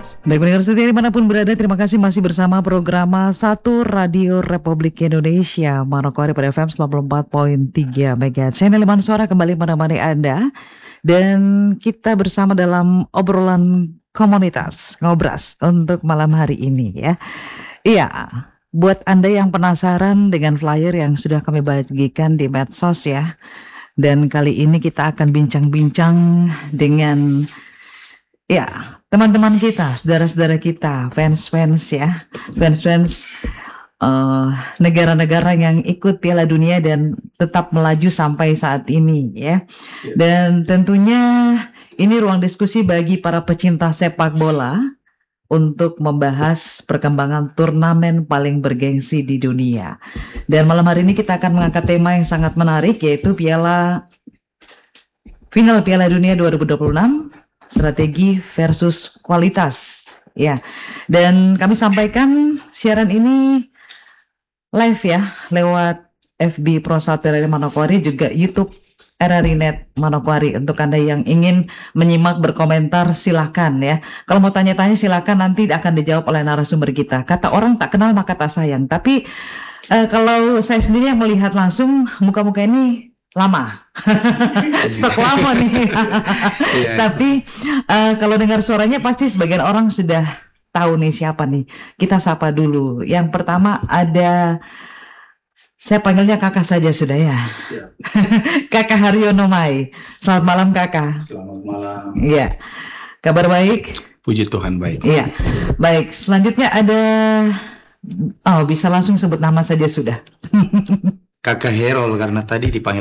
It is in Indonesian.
Baik pendengar setia dimanapun berada, terima kasih masih bersama program 1 Radio Republik Indonesia Manokwari pada FM 94.3 MHz. Saya Neliman Suara kembali menemani Anda dan kita bersama dalam obrolan komunitas Ngobras untuk malam hari ini ya. Iya, buat Anda yang penasaran dengan flyer yang sudah kami bagikan di medsos ya. Dan kali ini kita akan bincang-bincang dengan ya, teman-teman kita, saudara-saudara kita, fans-fans ya, fans-fans negara-negara yang ikut Piala Dunia dan tetap melaju sampai saat ini ya. Dan tentunya ini ruang diskusi bagi para pecinta sepak bola untuk membahas perkembangan turnamen paling bergengsi di dunia. Dan malam hari ini kita akan mengangkat tema yang sangat menarik, yaitu final Piala Dunia 2026. Strategi versus kualitas ya. Dan kami sampaikan siaran ini live ya lewat FB Pro 1 RRI Manokwari, juga YouTube RRI Net Manokwari. Untuk Anda yang ingin menyimak berkomentar silakan ya. Kalau mau tanya-tanya silakan, nanti akan dijawab oleh narasumber kita. Kata orang tak kenal maka tak sayang. Tapi kalau saya sendiri yang melihat langsung muka-muka ini lama, stok lama nih. Tapi kalau dengar suaranya pasti sebagian orang sudah tahu nih siapa nih. Kita sapa dulu. Yang pertama ada, saya panggilnya kakak saja sudah ya. Kakak Haryono Mai. Selamat malam kakak. Selamat malam. Iya. Kabar baik? Puji Tuhan baik. Iya. Baik. Selanjutnya ada, bisa langsung sebut nama saja sudah. Kakak Herol, karena tadi dipanggil